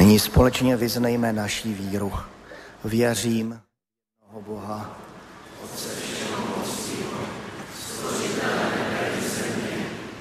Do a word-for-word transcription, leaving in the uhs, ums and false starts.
Nyní společně vyznejme naší víru. Věřím v Boha, Otce